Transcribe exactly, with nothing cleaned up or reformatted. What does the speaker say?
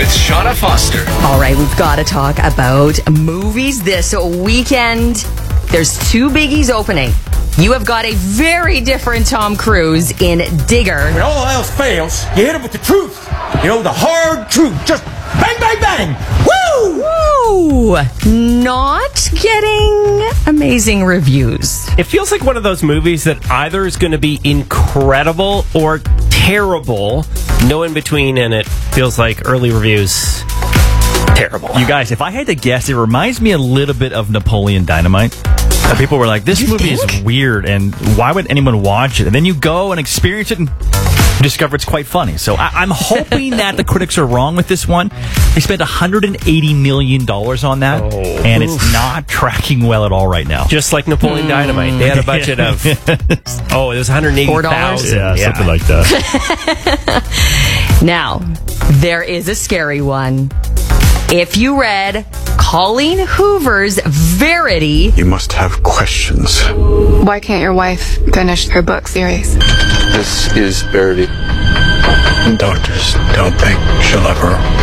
with Shauna Foster. All right, we've got to talk about movies this weekend. There's two biggies opening. You have got a very different Tom Cruise in Digger. When all else fails, you hit him with the truth. You know, the hard truth. Just bang, bang, bang. Woo! Woo! Not getting amazing reviews. It feels like one of those movies that either is going to be incredible or terrible. No in between, and it feels like early reviews, terrible. You guys, if I had to guess, it reminds me a little bit of Napoleon Dynamite. And people were like, this You movie think? is weird, and why would anyone watch it? And then you go and experience it and you discover it's quite funny. So I- I'm hoping that the critics are wrong with this one. They spent one hundred eighty million dollars on that, Oh. and it's not tracking well at all right now. Just like Napoleon Hmm. Dynamite. They had a budget of, oh, it was one hundred eighty thousand dollars. Yeah, something like that. Now, there is a scary one. If you read Colleen Hoover's Verity, You must have questions. Why can't your wife finish her book series? This is Verity. Doctors don't think she'll ever